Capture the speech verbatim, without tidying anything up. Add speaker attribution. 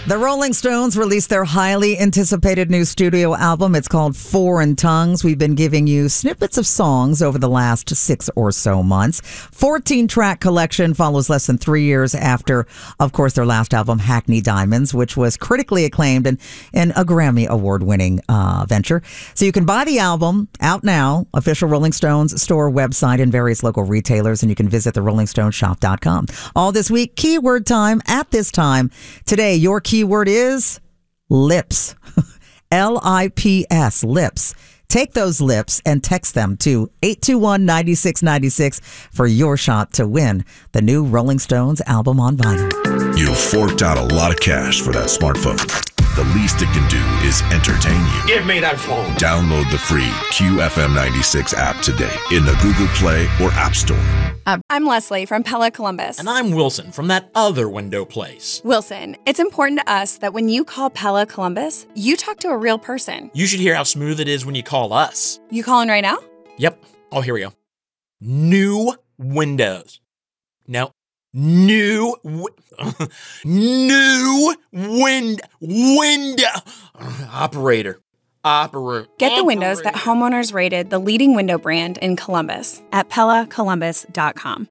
Speaker 1: The Rolling Stones released their highly anticipated new studio album. It's called Foreign Tongues. We've been giving you snippets of songs over the last six or so months. fourteen-track collection follows less than three years after, of course, their last album, Hackney Diamonds, which was critically acclaimed and, and a Grammy Award-winning uh, venture. So you can buy the album out now, official Rolling Stones store website and various local retailers, and you can visit the rolling stone shop dot com. All this week, keyword time at this time. Today, your keyword is lips. L I P S, lips. Take those lips and text them to eight two one, nine six nine six for your shot to win the new Rolling Stones album on vinyl.
Speaker 2: You forked out a lot of cash for that smartphone. The least it can do is entertain you.
Speaker 3: Give me that phone.
Speaker 2: Download the free Q F M ninety-six app today in the Google Play or App Store.
Speaker 4: I'm Leslie from Pella Columbus.
Speaker 5: And I'm Wilson from that other window place.
Speaker 4: Wilson, it's important to us that when you call Pella Columbus, you talk to a real person.
Speaker 5: You should hear how smooth it is when you call us.
Speaker 4: You calling right now?
Speaker 5: Yep. Oh, here we go. New windows. No. New, wi- new wind, window, operator, operator.
Speaker 4: Get the windows that homeowners rated the leading window brand in Columbus at Pella Columbus dot com.